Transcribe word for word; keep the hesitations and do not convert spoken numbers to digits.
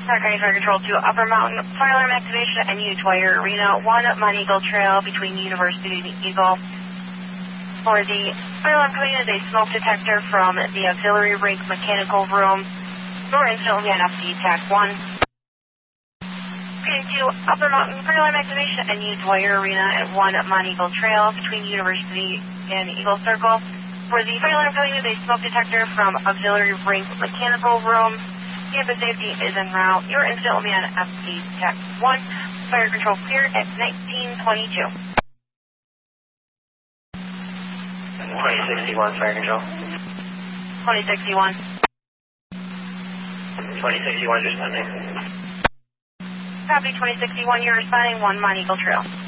County Fire Control to Upper Mountain, fire alarm activation at New Dwyer Arena, one Mount Eagle Trail between University and Eagle. For the fire alarm coming in is a smoke detector from the auxiliary rink mechanical room. Door incident will be on F D TAC one. Coming to Upper Mountain, fire alarm activation at New Dwyer Arena at one Mount Eagle Trail between University and Eagle Circle. For the fire alarm coming in is a smoke detector from auxiliary rink mechanical room. Campus safety is en route. Your incident will be on F D TAC one. Fire control cleared at nineteen twenty-two. twenty sixty-one, fire control. twenty sixty-one. twenty sixty-one, responding. Copy twenty sixty-one, you're responding one Mount Eagle Trail.